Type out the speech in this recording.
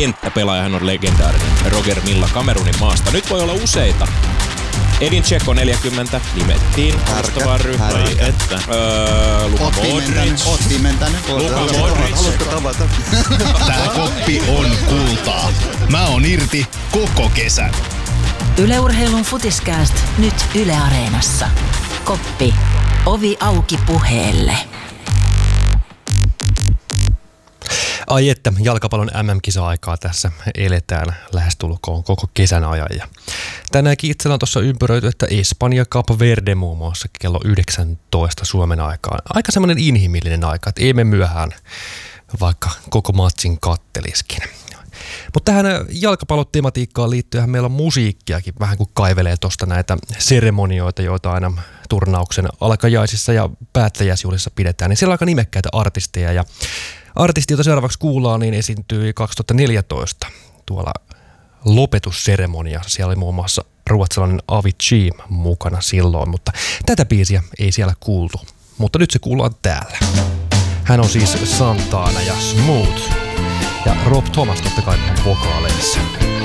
kenttäpelaaja, hän on legendaarinen Roger Milla Kamerunin maasta. Nyt voi olla useita. Edin Dzeko 40 nimettiin alustavaan ryhmään. Luka Modric. Oot pimentänyt. Luka Modric. Haluatko tavata? Tää koppi on kultaa. Mä oon irti koko kesän. Yle Urheilun Futiskääst nyt Yle Areenassa. Koppi. Ovi auki puheelle. Ai että, jalkapallon MM-kisa-aikaa tässä eletään lähestulkoon koko kesän ajan. Ja tänäänkin itsellä on tuossa ympäröity, että Espanja Cape Verde muun muassa kello 19 Suomen aikaan. Aika semmoinen inhimillinen aika, että ei me myöhään, vaikka koko matsin katteliskin. Mutta tähän jalkapallotematiikkaan liittyen meillä on musiikkiakin vähän kuin kaivelee tuosta näitä seremonioita, joita aina turnauksen alkajaisissa ja päättäjäisjuhlissa pidetään. Niin siellä on aika nimekkäitä artisteja ja artisti, jota seuraavaksi kuullaan, niin esiintyi 2014 tuolla lopetusseremoniassa. Siellä oli muun muassa ruotsalainen Avicii mukana silloin, mutta tätä biisiä ei siellä kuultu. Mutta nyt se kuullaan täällä. Hän on siis Santana ja Smooth ja Rob Thomas totta kai vokaaleissa.